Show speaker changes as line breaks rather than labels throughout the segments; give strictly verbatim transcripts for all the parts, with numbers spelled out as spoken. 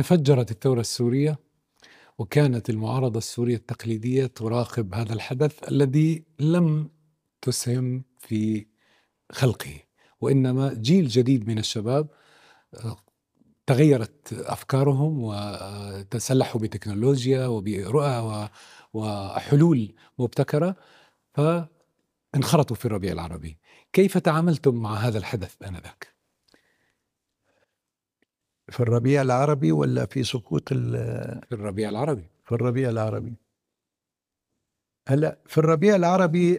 تفجرت الثورة السورية، وكانت المعارضة السورية التقليدية تراقب هذا الحدث الذي لم تسهم في خلقه، وإنما جيل جديد من الشباب تغيرت أفكارهم وتسلحوا بتكنولوجيا وبرؤى وحلول مبتكرة، فانخرطوا في الربيع العربي. كيف تعاملتم مع هذا الحدث آنذاك؟
في الربيع العربي ولا في سقوط
في الربيع العربي.
في الربيع العربي. هلا في الربيع العربي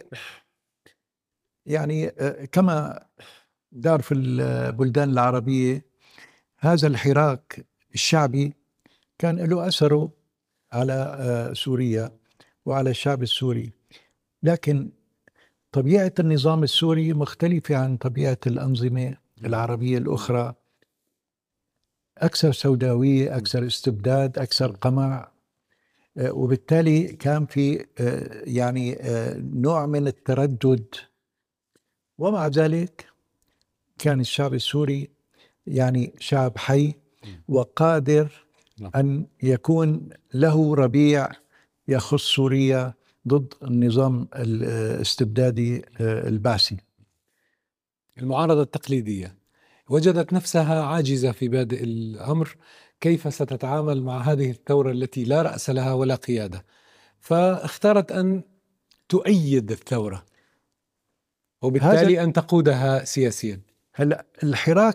يعني كما دار في البلدان العربية، هذا الحراك الشعبي كان له أثره على سوريا وعلى الشعب السوري، لكن طبيعة النظام السوري مختلفة عن طبيعة الأنظمة العربية الأخرى، أكثر سوداوية، أكثر استبداد، أكثر قمع، وبالتالي كان في يعني نوع من التردد. ومع ذلك كان الشعب السوري يعني شعب حي وقادر أن يكون له ربيع يخص سوريا ضد النظام الاستبدادي البعثي.
المعارضة التقليدية وجدت نفسها عاجزة في بادئ الأمر، كيف ستتعامل مع هذه الثورة التي لا رأس لها ولا قيادة؟ فاختارت أن تؤيد الثورة وبالتالي أن تقودها سياسيا.
هلا الحراك